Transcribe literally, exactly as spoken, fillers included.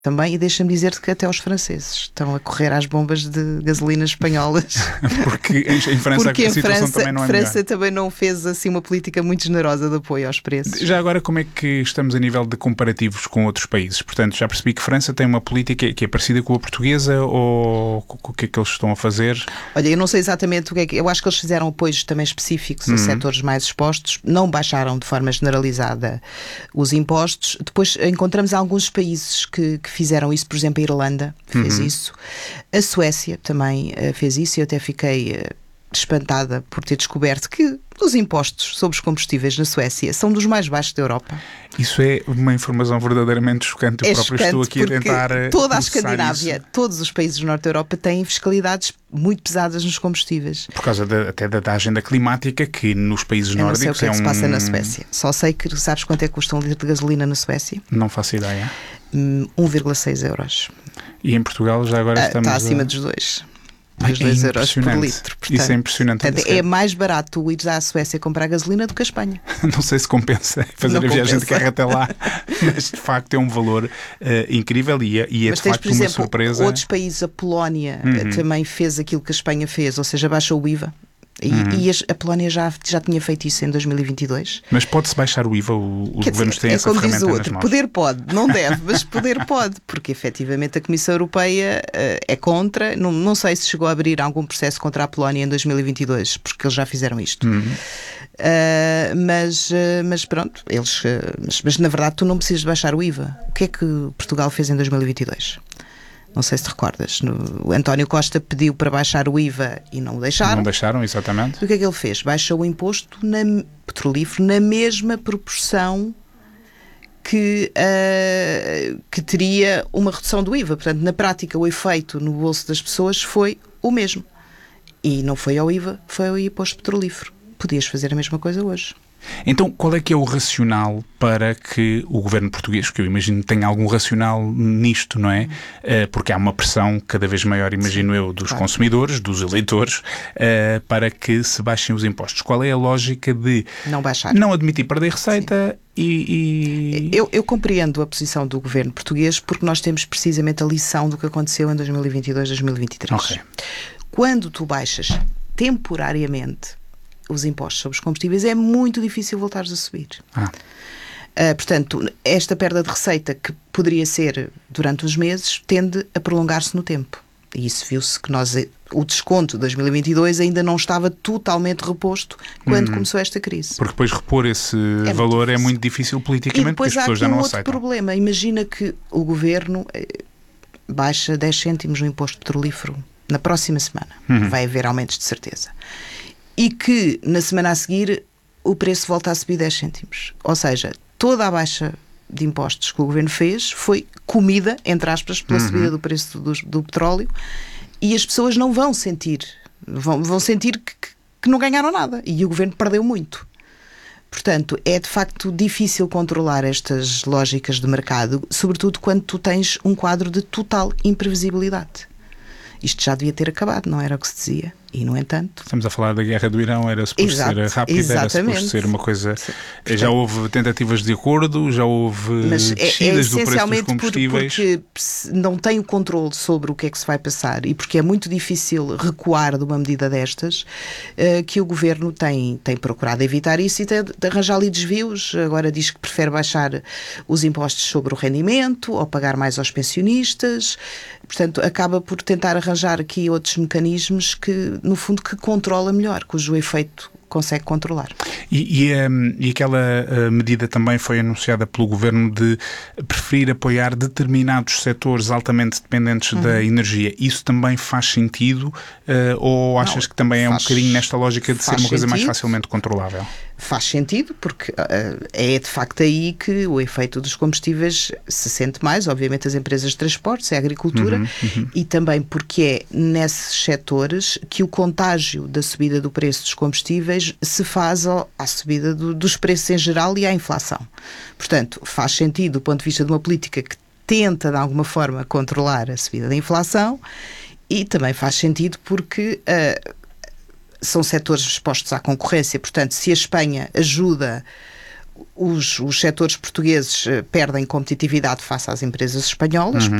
também, e deixa-me dizer-te que até os franceses estão a correr às bombas de gasolina espanholas. Porque em França Porque a em situação França, também não é França melhor. também não fez assim uma política muito generosa de apoio aos preços. Já agora, como é que estamos a nível de comparativos com outros países? Portanto, já percebi que França tem uma política que é parecida com a portuguesa, ou o que é que eles estão a fazer? Olha, eu não sei exatamente o que é que... Eu acho que eles fizeram apoios também específicos a Uhum. setores mais expostos, não baixaram de forma generalizada os impostos. Depois encontramos alguns países que, que fizeram isso, por exemplo, a Irlanda fez Uhum. isso. A Suécia também uh, fez isso, e eu até fiquei uh, espantada por ter descoberto que os impostos sobre os combustíveis na Suécia são dos mais baixos da Europa. Isso é uma informação verdadeiramente chocante. Eu É próprio chocante, estou aqui a porque tentar toda a processar Escandinávia, isso. todos os países do Norte da Europa têm fiscalidades muito pesadas nos combustíveis. Por causa de, até da, da agenda climática, que nos países Eu não sei o nórdicos que é que se um... passa na Suécia. Só sei que sabes quanto é que custa um litro de gasolina na Suécia? Não faço ideia. um vírgula seis euros. E em Portugal já agora Ah, estamos está acima a... dos dois. Ai, Dos é dois euros por impressionante. litro. Portanto, Isso é impressionante. portanto, é mais barato tu ires à Suécia comprar gasolina do que a Espanha. Não sei se compensa fazer Não a viagem de compensa. carro até lá, mas de facto é um valor uh, incrível e é, e é Mas de tens, facto por uma exemplo, surpresa. outros países, a Polónia Uhum. também fez aquilo que a Espanha fez, ou seja, baixou o I V A. E, Uhum. e a Polónia já, já tinha feito isso em dois mil e vinte e dois. Mas pode-se baixar o I V A? O, os Quer governos dizer, têm é essa como diz ferramenta o nas outro, mãos. poder pode, não deve, mas poder pode, porque efetivamente a Comissão Europeia uh, é contra. Não, não sei se chegou a abrir algum processo contra a Polónia em dois mil e vinte e dois, porque eles já fizeram isto. Uhum. Uh, mas, uh, mas pronto, eles, uh, mas, mas na verdade tu não precisas de baixar o I V A. O que é que Portugal fez em dois mil e vinte e dois? Não sei se te recordas. No, o António Costa pediu para baixar o I V A e não o deixaram. Não deixaram, exatamente. E o que é que ele fez? Baixou o imposto na, petrolífero na mesma proporção que, uh, que teria uma redução do I V A. Portanto, na prática, o efeito no bolso das pessoas foi o mesmo. E não foi ao I V A, foi ao imposto petrolífero. Podias fazer a mesma coisa hoje. Então, qual é que é o racional para que o governo português, que eu imagino tenha algum racional nisto, não é? Uh, porque há uma pressão cada vez maior, imagino Sim, eu, dos claro. consumidores, dos eleitores, uh, para que se baixem os impostos. Qual é a lógica de não baixar, não admitir perder receita e... e... Eu, eu compreendo a posição do governo português, porque nós temos precisamente a lição do que aconteceu em dois mil e vinte e dois, dois mil e vinte e três. Okay. Quando tu baixas temporariamente os impostos sobre os combustíveis, é muito difícil voltares a subir. Ah. Uh, portanto, esta perda de receita, que poderia ser durante uns meses, tende a prolongar-se no tempo. E isso viu-se que nós, o desconto de dois mil e vinte e dois ainda não estava totalmente reposto quando hum. começou esta crise. Porque depois repor esse é valor muito é muito difícil politicamente, porque as pessoas já não aceitam. E depois há aqui um outro problema. Imagina que o governo baixa dez cêntimos no imposto petrolífero na próxima semana. Uhum. Vai haver aumentos de certeza. E que na semana a seguir o preço volta a subir dez cêntimos. Ou seja, toda a baixa de impostos que o governo fez foi comida, entre aspas, pela uhum. subida do preço do, do petróleo, e as pessoas não vão sentir, vão, vão sentir que, que não ganharam nada, e o governo perdeu muito. Portanto, é de facto difícil controlar estas lógicas de mercado, sobretudo quando tu tens um quadro de total imprevisibilidade. Isto já devia ter acabado, não era o que se dizia. E, no entanto... Estamos a falar da guerra do Irão, era suposto Exato, ser rápida, exatamente. era suposto ser uma coisa... Portanto, já houve tentativas de acordo, já houve mas descidas é, é do preço dos combustíveis. Porque não tem o controle sobre o que é que se vai passar e porque é muito difícil recuar de uma medida destas, uh, que o governo tem, tem procurado evitar isso e tem de arranjar ali desvios. Agora diz que prefere baixar os impostos sobre o rendimento ou pagar mais aos pensionistas. Portanto, acaba por tentar arranjar aqui outros mecanismos que, no fundo, que controla melhor, cujo efeito consegue controlar. E, e, um, e aquela uh, medida também foi anunciada pelo Governo de preferir apoiar determinados setores altamente dependentes uhum. da energia. Isso também faz sentido? Uh, ou achas Não, que também faz, é um bocadinho nesta lógica de ser uma coisa sentido. mais facilmente controlável? Faz sentido, porque uh, é de facto aí que o efeito dos combustíveis se sente mais, obviamente as empresas de transportes, é a agricultura, uhum, uhum. e também porque é nesses setores que o contágio da subida do preço dos combustíveis se faz ao, à subida do, dos preços em geral e à inflação. Portanto, faz sentido do ponto de vista de uma política que tenta de alguma forma controlar a subida da inflação, e também faz sentido porque... Uh, são setores expostos à concorrência, portanto, se a Espanha ajuda os, os setores portugueses perdem competitividade face às empresas espanholas, uhum.